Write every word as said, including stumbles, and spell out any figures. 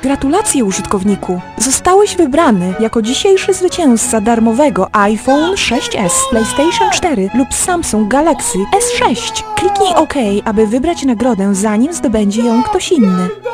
Gratulacje, użytkowniku! Zostałeś wybrany jako dzisiejszy zwycięzca darmowego iPhone sześć S, PlayStation cztery lub Samsung Galaxy S sześć. Kliknij OK, aby wybrać nagrodę, zanim zdobędzie ją ktoś inny.